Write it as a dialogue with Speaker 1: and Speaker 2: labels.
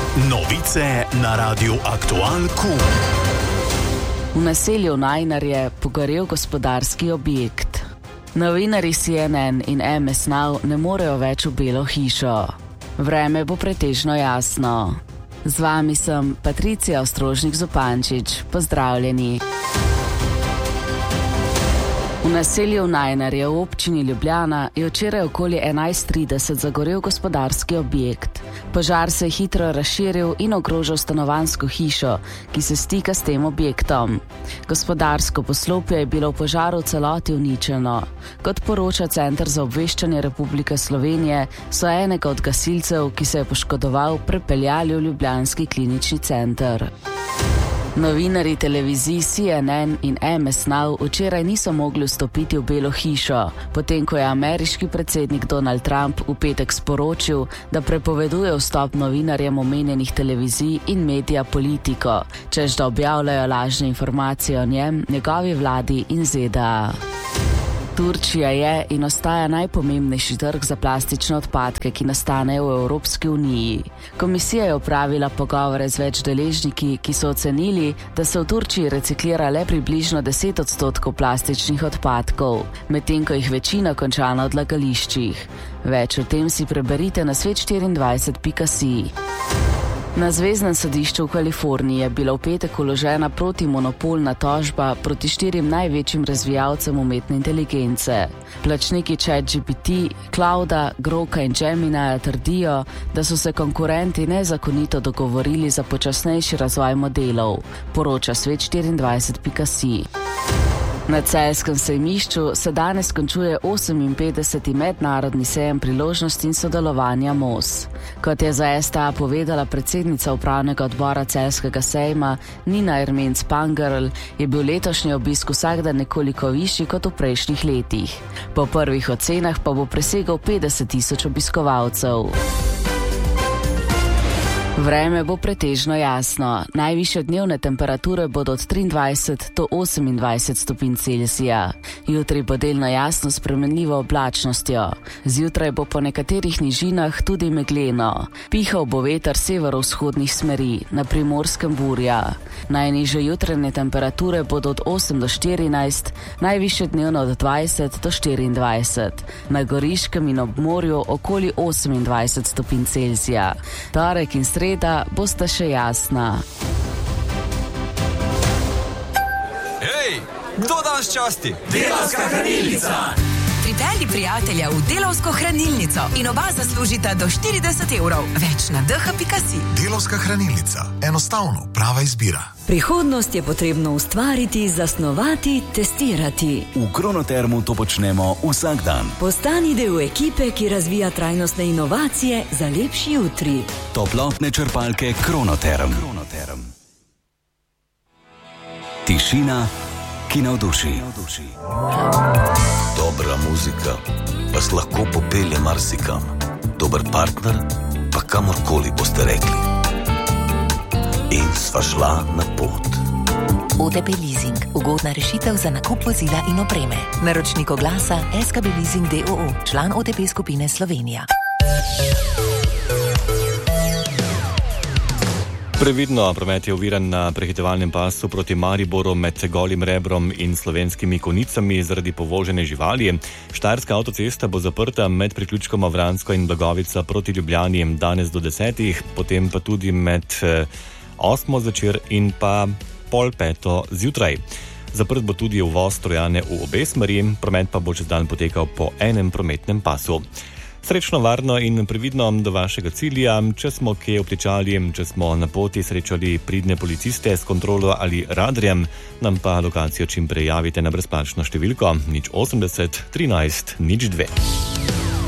Speaker 1: Novice na Radiu Aktual Q.
Speaker 2: V naselju Najnar je pogorel gospodarski objekt. Novinarji CNN in MS Now ne morejo več v Belo hišo. Vreme bo pretežno jasno. Z vami sem Patricija Ostrožnik-Zupančič. Pozdravljeni. V naselju Najnar je v občini Ljubljana je včeraj okoli 11:30 zagorel gospodarski objekt. Požar se je hitro razširil in ogrožal stanovanjsko hišo, ki se stika s tem objektom. Gospodarsko poslopje je bilo v požaru v celoti uničeno. Kot poroča Center za obveščanje Republike Slovenije, so enega od gasilcev, ki se je poškodoval, prepeljali v ljubljanski klinični center. Novinarji televizij CNN in MS Now včeraj niso mogli vstopiti v Belo hišo, potem ko je ameriški predsednik Donald Trump v petek sporočil, da prepoveduje vstop novinarjem omenjenih televizij in medija Politico, češ da objavljajo lažne informacije o njem, njegovi vladi in ZDA. Turčija je in ostaja najpomembnejši trg za plastične odpadke, ki nastanejo v Evropski uniji. Komisija je opravila pogovore z več deležniki, ki so ocenili, da se v Turčiji reciklira le približno 10% plastičnih odpadkov, medtem ko jih večina konča na odlagališčih. Več o tem si preberite na svet24.si. Na Zveznem sodišču v Kaliforniji je bila v petek vložena protimonopolna tožba proti 4 največjim razvijalcem umetne inteligence. Plačniki ChatGPT, Clouda, Groka in Gemina trdijo, da so se konkurenti nezakonito dogovorili za počasnejši razvoj modelov, poroča svet24.si. Na celjskem sejmišču se danes končuje 58. mednarodni sejem priložnosti in sodelovanja MOS. Kot je za STA povedala predsednica upravnega odbora celjskega sejma Nina Ermenc-Pangerl, je bil letošnji obisk vsak dan nekoliko višji kot v prejšnjih letih. Po prvih ocenah pa bo presegel 50.000 obiskovalcev. Vreme bo pretežno jasno. Najvišje dnevne temperature bodo od 23 do 28 stopinj Celzija. Jutri bo delno jasno s spremenljivo oblačnostjo. Zjutraj bo po nekaterih nižinah tudi megleno. Pihal bo veter severovzhodnih smeri, na Primorskem burja. Najnižje jutranje temperature bodo od 8 do 14, najvišje dnevno od 20 do 24. Na Goriškem in ob morju okoli 28 stopinj Celzija. Torek in sreda bosta še jasna.
Speaker 3: Hej, kdo danes časti?
Speaker 4: Delavska hranilnica! Pripelji prijatelja v Delavsko hranilnico in oba zaslužita do 40 evrov. Več na dh.si.
Speaker 5: Delavska hranilnica. Enostavno, prava izbira.
Speaker 6: Prihodnost je potrebno ustvariti, zasnovati, testirati.
Speaker 7: V Kronotermu to počnemo vsak dan.
Speaker 6: Postani del ekipe, ki razvija trajnostne inovacije za lepši jutri.
Speaker 7: Toplotne črpalke Kronoterm. Tišina, ki navduši.
Speaker 8: Dobra muzika vas lahko popelje marsikam. Dober partner pa kamorkoli boste rekli. In sva šla na pot.
Speaker 9: OTP Leasing. Ugodna rešitev za nakup vozila in opreme. Naročnik oglasa SKB Leasing d.o.o. Član OTP skupine Slovenija.
Speaker 10: Previdno, promet je oviran na prehitevalnem pasu proti Mariboru med Golim Rebrom in Slovenskimi Konicami zaradi povožene živali. Štajerska avtocesta bo zaprta med priključkoma Vransko in Blagovica proti Ljubljani danes do 10, potem pa tudi med 8 zvečer in pa 4:30 zjutraj. Zaprt bo tudi uvoz Trojane v obe smeri, promet pa bo čez dan potekal po enem prometnem pasu. Srečno, varno in previdno do vašega cilja. Če smo kje obtičali, če smo na poti srečali pridne policiste s kontrolo ali radarjem, nam pa lokacijo čim prej javite na brezplačno številko 080 13 02.